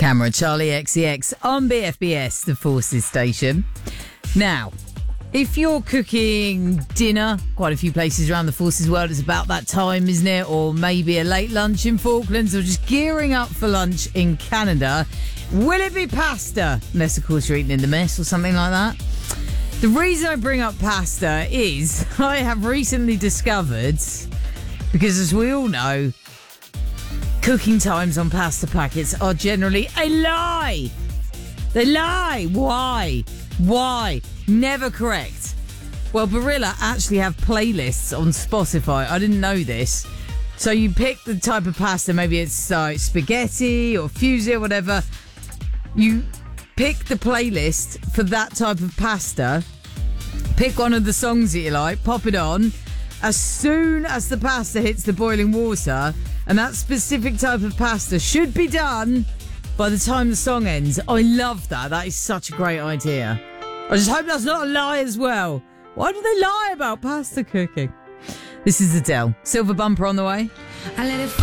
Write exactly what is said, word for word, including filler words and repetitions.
Camera Charlie X E X on B F B S, the Forces station. Now, if you're cooking dinner, quite a few places around the Forces world, it's about that time, isn't it? Or maybe a late lunch in Falklands, or just gearing up for lunch in Canada. Will it be pasta? Unless, of course, you're eating in the mess or something like that. The reason I bring up pasta is I have recently discovered, because as we all know, cooking times on pasta packets are generally a lie. They lie. Why? Why? Never correct. Well, Barilla actually have playlists on Spotify. I didn't know this. So you pick the type of pasta, maybe it's uh, spaghetti or fusi or whatever. You pick the playlist for that type of pasta, pick one of the songs that you like, pop it on. As soon as the pasta hits the boiling water, and that specific type of pasta should be done by the time the song ends. I love that. That is such a great idea. I just hope that's not a lie as well. Why do they lie about pasta cooking? This is Adele. Silver Bumper on the way. I let it